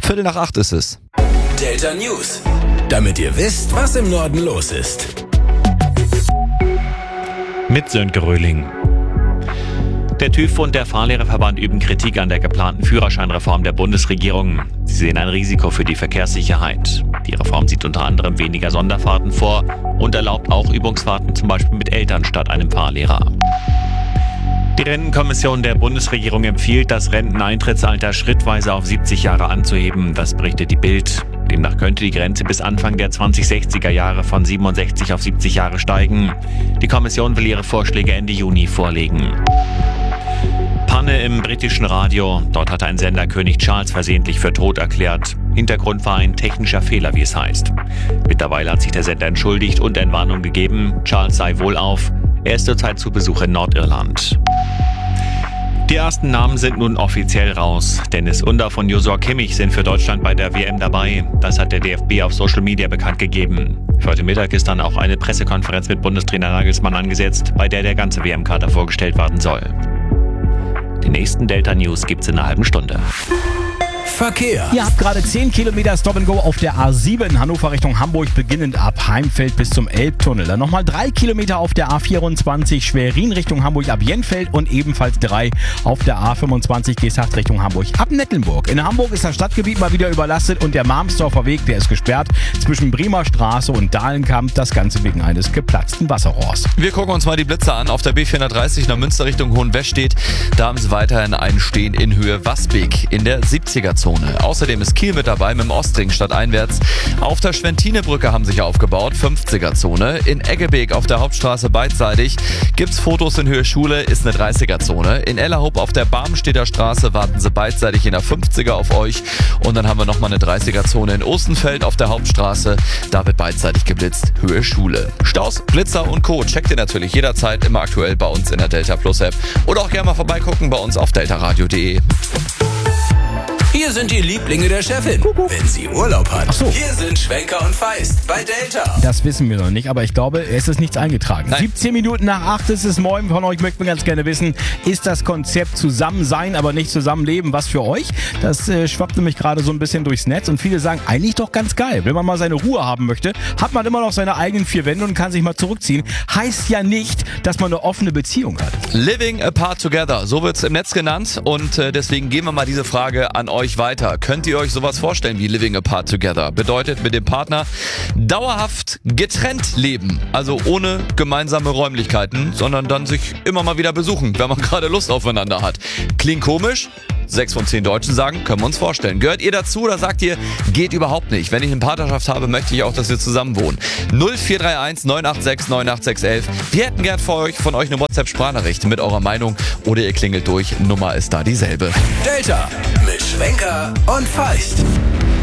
7:15 ist es. Delta News. Damit ihr wisst, was im Norden los ist. Mit Sönke Röhling. Der TÜV und der Fahrlehrerverband üben Kritik an der geplanten Führerscheinreform der Bundesregierung. Sie sehen ein Risiko für die Verkehrssicherheit. Die Reform sieht unter anderem weniger Sonderfahrten vor und erlaubt auch Übungsfahrten zum Beispiel mit Eltern statt einem Fahrlehrer. Die Rentenkommission der Bundesregierung empfiehlt, das Renteneintrittsalter schrittweise auf 70 Jahre anzuheben. Das berichtet die Bild. Demnach könnte die Grenze bis Anfang der 2060er Jahre von 67 auf 70 Jahre steigen. Die Kommission will ihre Vorschläge Ende Juni vorlegen. Panne im britischen Radio. Dort hatte ein Sender König Charles versehentlich für tot erklärt. Hintergrund war ein technischer Fehler, wie es heißt. Mittlerweile hat sich der Sender entschuldigt und Entwarnung gegeben. Charles sei wohlauf. Er ist zurzeit zu Besuch in Nordirland. Die ersten Namen sind nun offiziell raus. Dennis Undaff und Joshua Kimmich sind für Deutschland bei der WM dabei. Das hat der DFB auf Social Media bekannt gegeben. Für heute Mittag ist dann auch eine Pressekonferenz mit Bundestrainer Nagelsmann angesetzt, bei der ganze WM-Kader vorgestellt werden soll. Die nächsten Delta News gibt's in einer halben Stunde. Verkehr. Ihr habt gerade 10 Kilometer Stop-and-Go auf der A7 in Hannover Richtung Hamburg, beginnend ab Heimfeld bis zum Elbtunnel. Dann nochmal 3 Kilometer auf der A24 Schwerin Richtung Hamburg ab Jenfeld und ebenfalls 3 auf der A25 Geesthacht Richtung Hamburg ab Nettelnburg. In Hamburg ist das Stadtgebiet mal wieder überlastet und der Marmsdorfer Weg, der ist gesperrt zwischen Bremer Straße und Dahlenkamp. Das Ganze wegen eines geplatzten Wasserrohrs. Wir gucken uns mal die Blitze an. Auf der B430 nach Münster Richtung Hohenwestedt. Da haben sie weiterhin einen Stehen in Höhe Wasbeek in der 70er-Zone. Außerdem ist Kiel mit dabei mit dem Ostring stadteinwärts. Auf der Schwentinebrücke haben sich aufgebaut, 50er-Zone. In Eggebeek auf der Hauptstraße beidseitig gibt's Fotos in Höhe Schule, ist eine 30er-Zone. In Ellerhoop auf der Barmstedter Straße warten sie beidseitig in der 50er auf euch. Und dann haben wir nochmal eine 30er-Zone in Ostenfeld auf der Hauptstraße. Da wird beidseitig geblitzt, Höhe Schule. Staus, Blitzer und Co. checkt ihr natürlich jederzeit immer aktuell bei uns in der Delta Plus App. Oder auch gerne mal vorbeigucken bei uns auf deltaradio.de. Hier sind die Lieblinge der Chefin, wenn sie Urlaub hat. Ach so. Hier sind Schwenker und Feist bei Delta. Das wissen wir noch nicht, aber ich glaube, es ist nichts eingetragen. Nein. 17 Minuten nach 8 ist es. Moin von euch möchten wir ganz gerne wissen, ist das Konzept Zusammensein, aber nicht Zusammenleben was für euch? Das schwappt nämlich gerade so ein bisschen durchs Netz und viele sagen, eigentlich doch ganz geil. Wenn man mal seine Ruhe haben möchte, hat man immer noch seine eigenen 4 Wände und kann sich mal zurückziehen. Heißt ja nicht, dass man eine offene Beziehung hat. Living apart together, so wird's im Netz genannt und deswegen gehen wir mal diese Frage an euch weiter. Könnt ihr euch sowas vorstellen wie Living apart together? Bedeutet mit dem Partner dauerhaft getrennt leben, also ohne gemeinsame Räumlichkeiten, sondern dann sich immer mal wieder besuchen, wenn man gerade Lust aufeinander hat. Klingt komisch? 6 von 10 Deutschen sagen, können wir uns vorstellen. Gehört ihr dazu oder sagt ihr, geht überhaupt nicht? Wenn ich eine Partnerschaft habe, möchte ich auch, dass wir zusammen wohnen. 0431 986 98611. Wir hätten gern von euch eine WhatsApp-Sprachnachricht mit eurer Meinung oder ihr klingelt durch. Nummer ist da dieselbe. Delta mit Schwenker und Feist.